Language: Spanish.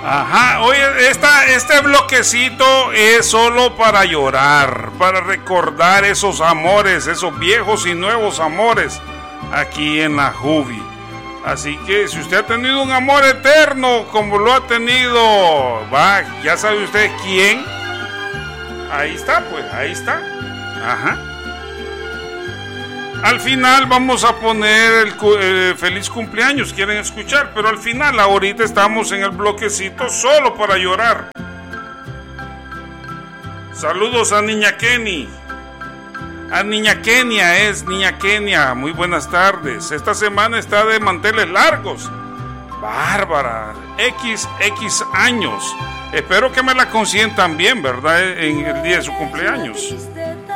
Ajá, oye, este bloquecito es solo para llorar, para recordar esos amores, esos viejos y nuevos amores aquí en la Juvi. Así que si usted ha tenido un amor eterno como lo ha tenido, ya sabe usted quién. Ahí está, pues, ahí está. Ajá. Al final vamos a poner el feliz cumpleaños, quieren escuchar, pero al final, ahorita estamos en el bloquecito solo para llorar. Saludos a Niña Kenny. A Niña Kenia, Niña Kenia, muy buenas tardes. Esta semana está de manteles largos. Bárbara, XX años. Espero que me la consientan bien, ¿verdad? En el día de su cumpleaños.